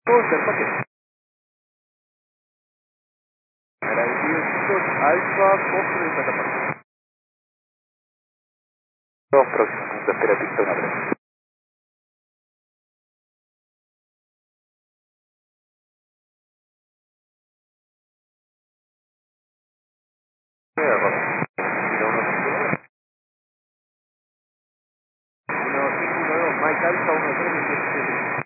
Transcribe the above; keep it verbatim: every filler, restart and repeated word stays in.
Costa, el paquete. Agradecidos chicos, Alfa, Fox de Santa Marta. Dos próximos, punto espera pista una tres. Queda Rosa. Kilo uno cinco uno, uno cinco uno dos, Mike Alfa uno tres diecisiete.